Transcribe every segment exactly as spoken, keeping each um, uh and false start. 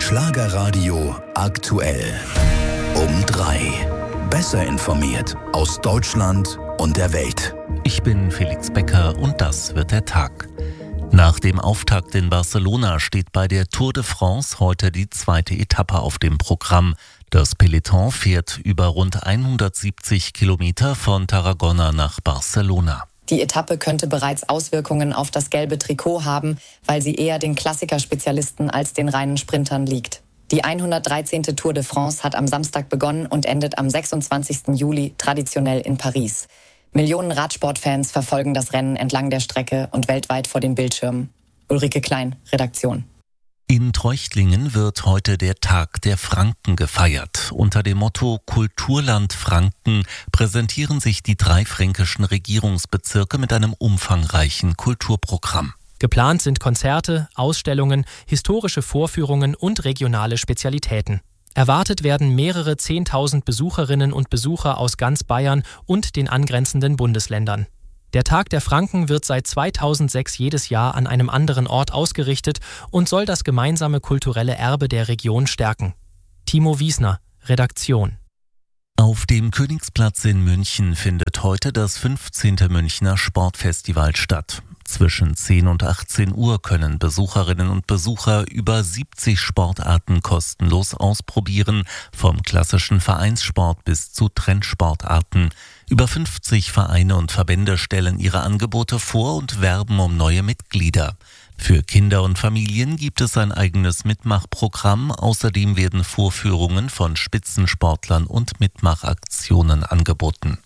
Schlagerradio aktuell. Um drei. Besser informiert aus Deutschland und der Welt. Ich bin Felix Becker und das wird der Tag. Nach dem Auftakt in Barcelona steht bei der Tour de France heute die zweite Etappe auf dem Programm. Das Peloton fährt über rund hundertsiebzig Kilometer von Tarragona nach Barcelona. Die Etappe könnte bereits Auswirkungen auf das gelbe Trikot haben, weil sie eher den Klassikerspezialisten als den reinen Sprintern liegt. Die hundertdreizehnte Tour de France hat am Samstag begonnen und endet am sechsundzwanzigsten Juli traditionell in Paris. Millionen Radsportfans verfolgen das Rennen entlang der Strecke und weltweit vor den Bildschirmen. Ulrike Klein, Redaktion. In Treuchtlingen wird heute der Tag der Franken gefeiert. Unter dem Motto Kulturland Franken präsentieren sich die drei fränkischen Regierungsbezirke mit einem umfangreichen Kulturprogramm. Geplant sind Konzerte, Ausstellungen, historische Vorführungen und regionale Spezialitäten. Erwartet werden mehrere Zehntausend Besucherinnen und Besucher aus ganz Bayern und den angrenzenden Bundesländern. Der Tag der Franken wird seit zweitausendsechs jedes Jahr an einem anderen Ort ausgerichtet und soll das gemeinsame kulturelle Erbe der Region stärken. Timo Wiesner, Redaktion. Auf dem Königsplatz in München findet heute das fünfzehnte Münchner Sportfestival statt. Zwischen zehn und achtzehn Uhr können Besucherinnen und Besucher über siebzig Sportarten kostenlos ausprobieren, vom klassischen Vereinssport bis zu Trendsportarten. Über fünfzig Vereine und Verbände stellen ihre Angebote vor und werben um neue Mitglieder. Für Kinder und Familien gibt es ein eigenes Mitmachprogramm. Außerdem werden Vorführungen von Spitzensportlern und Mitmachaktionen angeboten.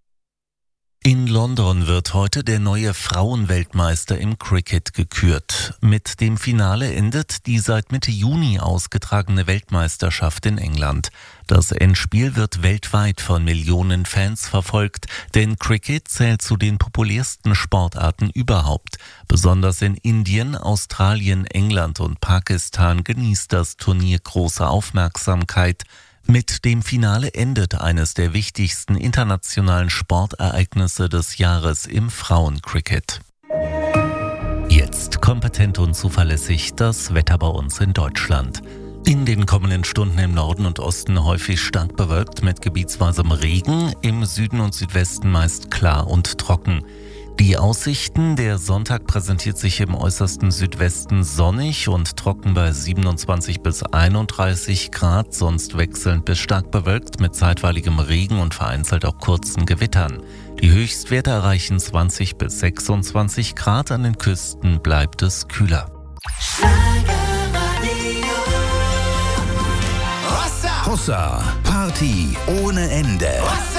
In London wird heute der neue Frauenweltmeister im Cricket gekürt. Mit dem Finale endet die seit Mitte Juni ausgetragene Weltmeisterschaft in England. Das Endspiel wird weltweit von Millionen Fans verfolgt, denn Cricket zählt zu den populärsten Sportarten überhaupt. Besonders in Indien, Australien, England und Pakistan genießt das Turnier große Aufmerksamkeit. Mit dem Finale endet eines der wichtigsten internationalen Sportereignisse des Jahres im Frauencricket. Jetzt kompetent und zuverlässig das Wetter bei uns in Deutschland. In den kommenden Stunden im Norden und Osten häufig stark bewölkt mit gebietsweisem Regen, im Süden und Südwesten meist klar und trocken. Die Aussichten: Der Sonntag präsentiert sich im äußersten Südwesten sonnig und trocken bei siebenundzwanzig bis einunddreißig Grad, sonst wechselnd bis stark bewölkt mit zeitweiligem Regen und vereinzelt auch kurzen Gewittern. Die Höchstwerte erreichen zwanzig bis sechsundzwanzig Grad, an den Küsten bleibt es kühler. Hossa, Party ohne Ende.